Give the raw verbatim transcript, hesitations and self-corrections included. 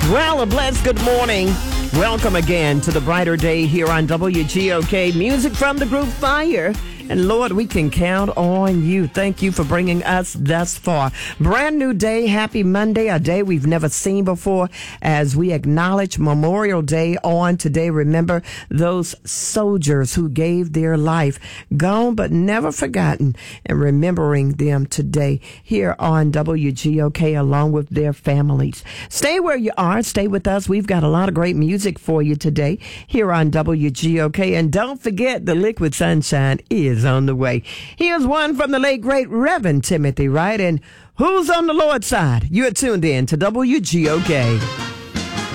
Well, a blessed good morning. Welcome again to the brighter day here on W G O K. Music from the group Fire. And Lord, we can count on you. Thank you for bringing us thus far. Brand new day. Happy Monday, a day we've never seen before as we acknowledge Memorial Day on today. Remember those soldiers who gave their life, gone but never forgotten, and remembering them today here on W G O K along with their families. Stay where you are. Stay with us. We've got a lot of great music for you today here on W G O K. And don't forget, the Liquid Sunshine is on the way. Here's one from the late, great Reverend Timothy Wright. And who's on the Lord's side? You're tuned in to W G O K.